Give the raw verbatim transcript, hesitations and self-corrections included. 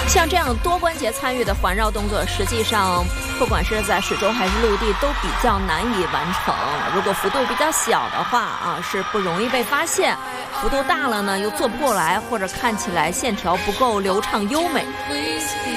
像这样多关节参与的环绕动作，实际上不管是在水中还是陆地都比较难以完成。如果幅度比较小的话啊，是不容易被发现；幅度大了呢，又做不过来，或者看起来线条不够流畅优美。